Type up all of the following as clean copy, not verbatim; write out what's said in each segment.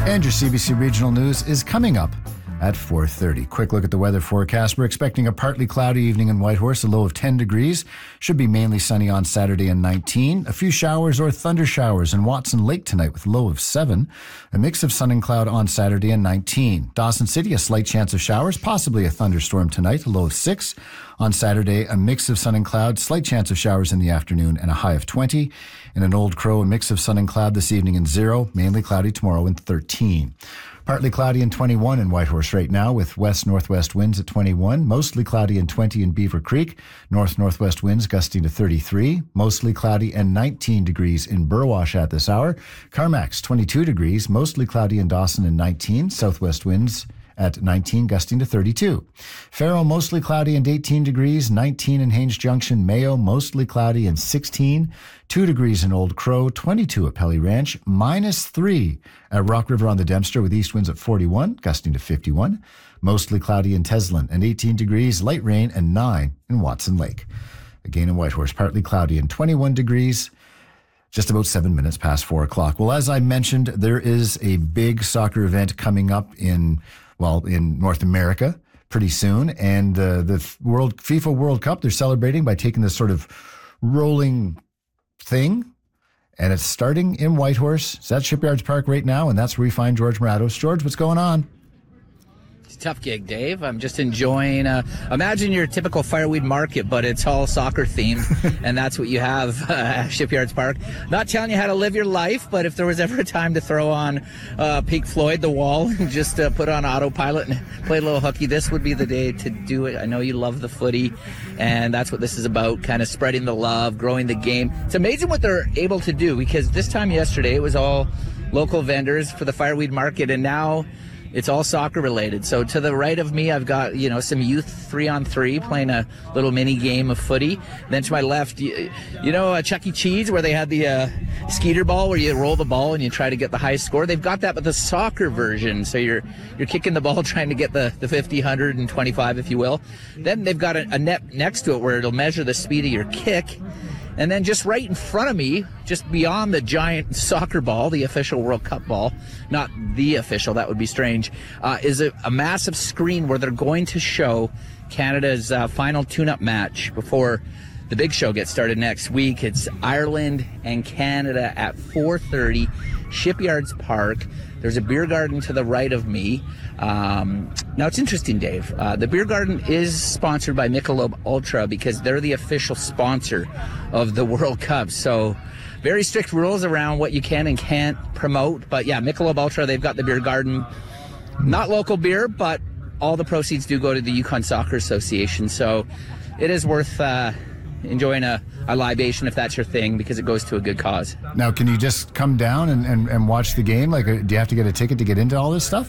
And your CBC Regional News is coming up at 4:30. Quick look at the weather forecast. We're expecting a partly cloudy evening in Whitehorse, a low of 10 degrees. Should be mainly sunny on Saturday and 19. A few showers or thunder showers in Watson Lake tonight with a low of 7. A mix of sun and cloud on Saturday and 19. Dawson City, a slight chance of showers, possibly a thunderstorm tonight, a low of 6. On Saturday, a mix of sun and cloud, slight chance of showers in the afternoon, and a high of 20. In an Old Crow, a mix of sun and cloud this evening and 0. Mainly cloudy tomorrow and 13. Partly cloudy and 21 in Whitehorse right now with west-northwest winds at 21. Mostly cloudy and 20 in Beaver Creek. North-northwest winds gusting to 33. Mostly cloudy and 19 degrees in Burwash at this hour. Carmacks 22 degrees. Mostly cloudy in Dawson and 19. Southwest winds at 19, gusting to 32. Farrell, mostly cloudy and 18 degrees. 19 in Haines Junction. Mayo, mostly cloudy and 16. 2 degrees in Old Crow. 22 at Pelly Ranch. -3 at Rock River on the Dempster with east winds at 41, gusting to 51. Mostly cloudy in Teslin and 18 degrees. Light rain and 9 in Watson Lake. Again in Whitehorse, partly cloudy and 21 degrees. Just about 7 minutes past 4 o'clock. Well, as I mentioned, there is a big soccer event coming up in North America pretty soon. And the FIFA World Cup, they're celebrating by taking this sort of rolling thing. And it's starting in Whitehorse. It's at Shipyards Park right now, and that's where we find George Morados. George, what's going on? It's a tough gig, Dave. I'm just enjoying, imagine your typical fireweed market, but it's all soccer themed, and that's what you have at Shipyards Park. Not telling you how to live your life, but if there was ever a time to throw on Pink Floyd, The Wall, and just put on autopilot and play a little hooky, this would be the day to do it. I know you love the footy, and that's what this is about, kind of spreading the love, growing the game. It's amazing what they're able to do, because this time yesterday it was all local vendors for the fireweed market, and now it's all soccer related. So to the right of me, I've got, some youth 3-on-3 playing a little mini game of footy. Then to my left, a Chuck E. Cheese where they had the skeeter ball where you roll the ball and you try to get the highest score. They've got that, but the soccer version. So you're kicking the ball trying to get the 50, 100, and 25, if you will. Then they've got a net next to it where it'll measure the speed of your kick. And then just right in front of me, just beyond the giant soccer ball, the official World Cup ball, not the official, that would be strange, is a massive screen where they're going to show Canada's final tune-up match before the big show gets started next week. It's Ireland and Canada at 4:30, Shipyards Park. There's a beer garden to the right of me. Now, it's interesting, Dave. The beer garden is sponsored by Michelob Ultra because they're the official sponsor of the World Cup. So very strict rules around what you can and can't promote. But yeah, Michelob Ultra, they've got the beer garden. Not local beer, but all the proceeds do go to the Yukon Soccer Association. So it is worth enjoying a libation if that's your thing, because it goes to a good cause. Now, can you just come down and watch the game? Like, do you have to get a ticket to get into all this stuff?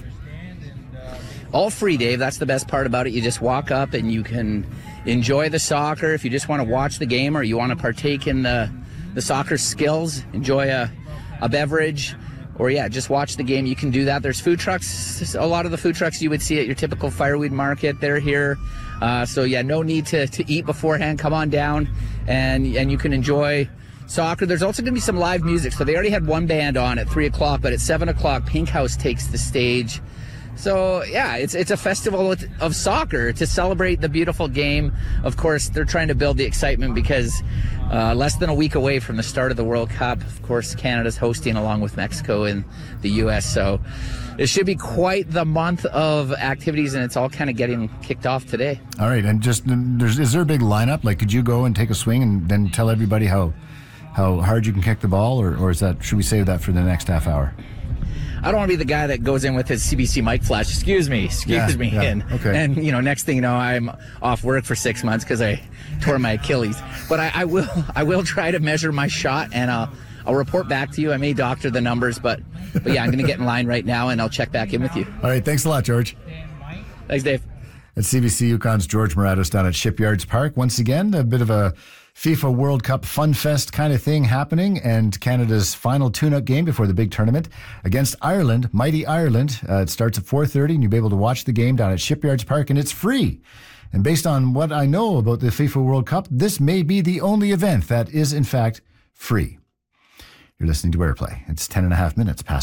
All free, Dave. That's the best part about it. You just walk up and you can enjoy the soccer. If you just want to watch the game or you want to partake in the soccer skills, enjoy a beverage, or just watch the game, you can do that. There's food trucks. A lot of the food trucks you would see at your typical fireweed market, they're here. No need to eat beforehand. Come on down and you can enjoy soccer. There's also going to be some live music. So they already had one band on at 3 o'clock, but at 7 o'clock, Pink House takes the stage. So, it's a festival of soccer to celebrate the beautiful game. Of course, they're trying to build the excitement because less than a week away from the start of the World Cup, of course, Canada's hosting along with Mexico and the U.S. So it should be quite the month of activities, and it's all kind of getting kicked off today. All right, and is there a big lineup? Like, could you go and take a swing and then tell everybody how hard you can kick the ball, or should we save that for the next half hour? I don't want to be the guy that goes in with his CBC mic flash. Excuse me. Yeah, okay. And next thing you know, I'm off work for 6 months because I tore my Achilles. But I will try to measure my shot, and I'll report back to you. I may doctor the numbers, but yeah, I'm going to get in line right now, and I'll check back in with you. All right. Thanks a lot, George. Thanks, Dave. At CBC Yukon's George Morados down at Shipyards Park. Once again, a bit of a FIFA World Cup Fun Fest kind of thing happening, and Canada's final tune-up game before the big tournament against Ireland, mighty Ireland. It starts at 4:30, and you'll be able to watch the game down at Shipyards Park, and it's free. And based on what I know about the FIFA World Cup, this may be the only event that is, in fact, free. You're listening to Airplay. It's 10 and a half minutes past